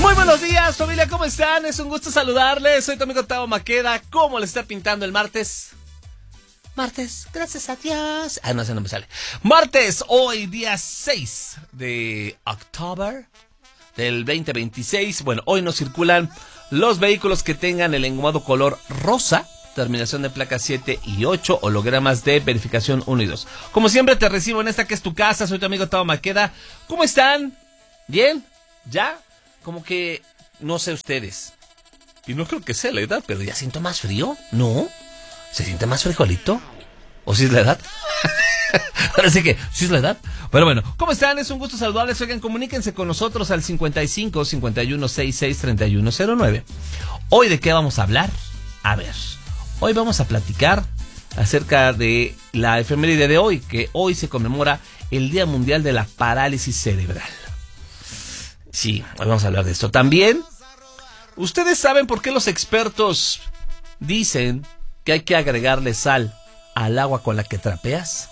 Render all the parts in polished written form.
Muy buenos días, familia, ¿cómo están? Es un gusto saludarles. Soy tu amigo Tavo Maqueda. ¿Cómo les está pintando el martes? Martes, gracias a Dios. No, ese no me sale. Martes, hoy día 6 de octubre del 2026. Bueno, hoy no circulan los vehículos que tengan el engomado color rosa, terminación de placas 7 y 8, hologramas de verificación 1 y 2. Como siempre te recibo en esta que es tu casa. Soy tu amigo Tavo Maqueda. ¿Cómo están? ¿Bien? ¿Ya? Como que, no sé ustedes, y no creo que sea la edad, pero ya siento más frío, ¿no? ¿Se siente más frijolito? ¿O si es la edad? Ahora sí que, ¿sí es la edad? Pero bueno, ¿cómo están? Es un gusto saludarles. Oigan, comuníquense con nosotros al 55 51 66 3109. ¿Hoy de qué vamos a hablar? A ver, hoy vamos a platicar acerca de la efeméride de hoy, que hoy se conmemora el Día Mundial de la Parálisis Cerebral. Sí, hoy vamos a hablar de esto. También, ¿ustedes saben por qué los expertos dicen que hay que agregarle sal al agua con la que trapeas?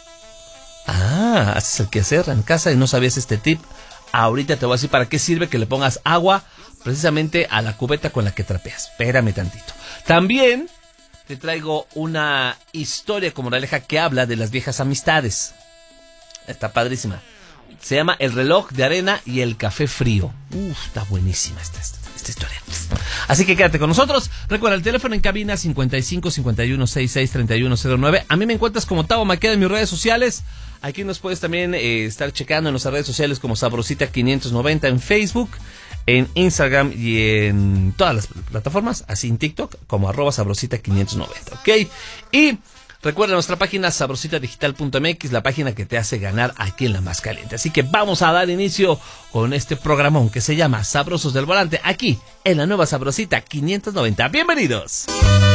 Haces el quehacer en casa y no sabías este tip. Ahorita te voy a decir para qué sirve que le pongas agua precisamente a la cubeta con la que trapeas. Espérame tantito. También te traigo una historia como moraleja que habla de las viejas amistades. Está padrísima. Se llama El reloj de arena y el café frío. Está buenísima esta historia. Así que quédate con nosotros. Recuerda el teléfono en cabina 55 51 66 3109. A mí me encuentras como Tavo Maqueda en mis redes sociales. Aquí nos puedes también estar checando en nuestras redes sociales como Sabrosita 590 en Facebook, en Instagram y en todas las plataformas, así en TikTok como @Sabrosita 590, ¿ok? Y recuerda nuestra página sabrositadigital.mx, la página que te hace ganar aquí en La Más Caliente. Así que vamos a dar inicio con este programón que se llama Sabrosos del Volante, aquí en la nueva Sabrosita 590. ¡Bienvenidos!